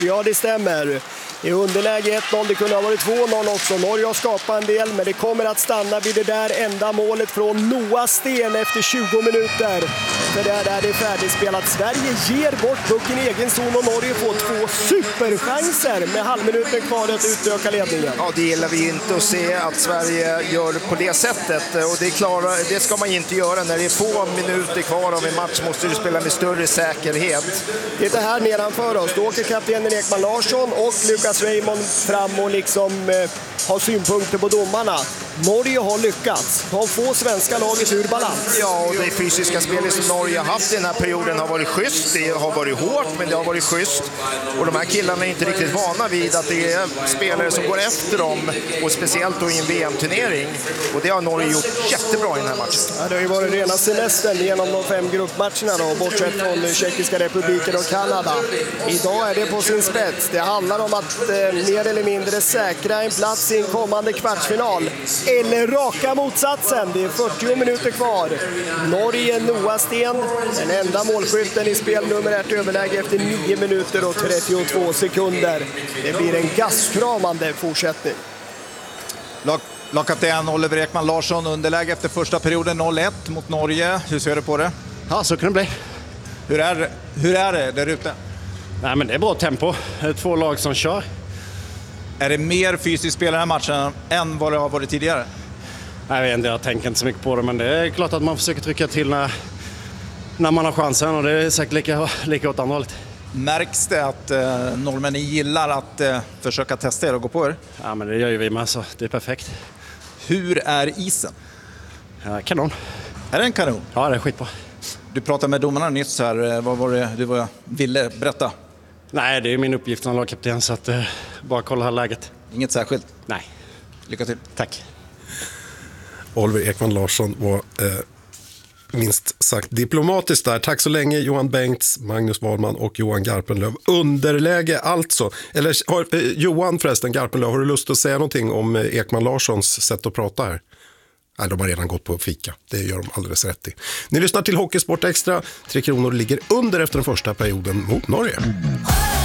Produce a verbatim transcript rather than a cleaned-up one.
Ja, det stämmer. I underläge ett noll, det kunde ha varit två noll också. Norge har skapat en del, men det kommer att stanna vid det där enda målet från Noah Sten efter tjugo minuter. För där är det färdigspelat. Sverige ger bort pucken i egen zon och Norge får två superchanser med halvminuten kvar att utöka ledningen. Ja, det gillar vi inte att se att Sverige gör på det sättet. Och det, är klara, det ska man inte göra. När det är få minuter kvar av en match måste du spela med större säkerhet. Det är här nedanför oss. Då åker kaptenen Ekman Larsson och Lucas Raymond fram och liksom eh, har synpunkter på domarna. Norge har lyckats. De får svenska laget ur balans. Ja, och det fysiska spelet som Norge har haft i den här perioden har varit schysst. Det har varit hårt, men det har varit schysst. Och de här killarna är inte riktigt vana vid att det är spelare som går efter dem. Och speciellt då i en V M-turnering. Och det har Norge gjort jättebra i den här matchen. Ja, det har ju varit rena semestern genom de fem gruppmatcherna då, bortsett från Tjeckiska republiken och Kanada. Idag är det på sin spets. Det handlar om att eh, mer eller mindre säkra en plats i en kommande kvartsfinal. Eller raka motsatsen. Det är fyrtio minuter kvar. Norge, Noah Sten, den enda målskytten i spel nummer ett, överläge efter nio minuter och trettiotvå sekunder. Det blir en gaskramande fortsättning. Lag, lagkapten Oliver Ekman Larsson, underläge efter första perioden noll ett mot Norge. Hur ser du på det? Ja, så kan det bli. Hur är, hur är det där ute? Nej, men det är bra tempo. Det är två lag som kör. Är det mer fysiskt spel i den här matchen än vad det har varit tidigare? Jag vet inte, jag tänker inte så mycket på det, men det är klart att man försöker trycka till när, när man har chansen, och det är säkert lika, lika åt andra hållet. Märks det att eh, norrmännen gillar att eh, försöka testa er och gå på er? Ja, men det gör ju vi med, så det är perfekt. Hur är isen? Ja, kanon. Är det en kanon? Ja, det är skitbra. Du pratade med domarna nyss här. Vad var det du var, ville berätta? Nej, det är min uppgift som lagkapten, så att eh, bara kolla här läget. Inget särskilt? Nej. Lycka till. Tack. Oliver Ekman Larsson var eh, minst sagt diplomatiskt där. Tack så länge Johan Bengts, Magnus Wahlman och Johan Garpenlöv. Underläge alltså. Eller har, eh, Johan förresten, Garpenlöv, har du lust att säga någonting om eh, Ekman Larssons sätt att prata här? Nej, de har redan gått på fika. Det gör de alldeles rätt i. Ni lyssnar till Hockeysport Extra. Tre Kronor ligger under efter den första perioden mot Norge.